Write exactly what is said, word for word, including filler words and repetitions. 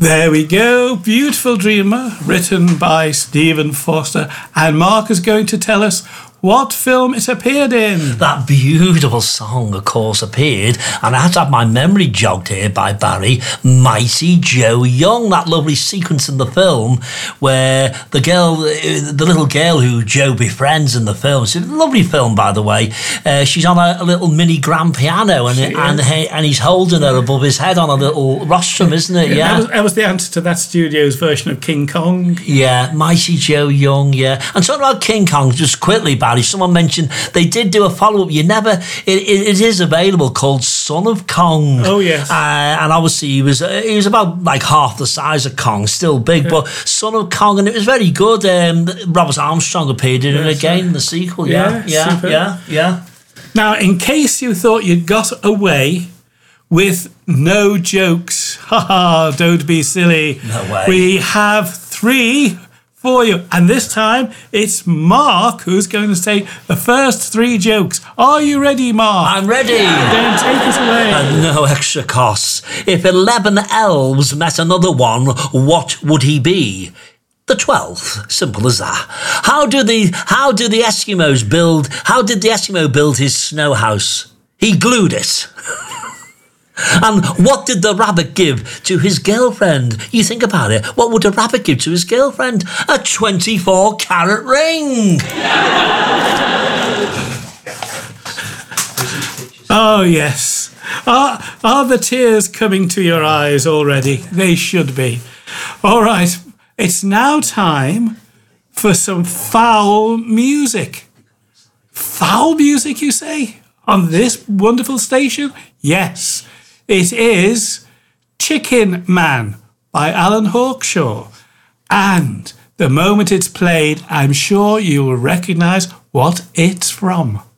There we go. Beautiful Dreamer, written by Stephen Foster. And Mark is going to tell us what film it appeared in. That beautiful song, of course, appeared, and I had to have my memory jogged here by Barry, Mighty Joe Young. That lovely sequence in the film where the girl, the little girl who Joe befriends in the film, it's a lovely film, by the way, uh, she's on a, a little mini grand piano, and and, he, and he's holding her above his head on a little rostrum, isn't it? Yeah. yeah. That, was, that was the answer to that studio's version of King Kong. Yeah, Mighty Joe Young, yeah. And talking about King Kong, just quickly, Barry, someone mentioned they did do a follow-up. You never, it, it, it is available, called Son of Kong. Oh yes, uh, and obviously he was uh, he was about like half the size of Kong, still big, yeah. But Son of Kong, and it was very good. Um, Robert Armstrong appeared in yes, it again, in the sequel. Yeah, yeah, yeah, yeah, yeah. Now, in case you thought you'd got away with no jokes, haha, don't be silly. No way. We have three for you, and this time it's Mark who's going to say the first three jokes. Are you ready, Mark? I'm ready. Then take it away. And no extra costs. If eleven elves met another one, what would he be? The twelfth. Simple as that. How do the how do the Eskimos build? How did the Eskimo build his snow house? He glued it. And what did the rabbit give to his girlfriend? You think about it. What would a rabbit give to his girlfriend? A twenty-four carat ring. Oh, yes. Are, are the tears coming to your eyes already? They should be. All right. It's now time for some foul music. Foul music, you say? On this wonderful station? Yes. It is Chicken Man by Alan Hawkshaw. And the moment it's played, I'm sure you will recognise what it's from.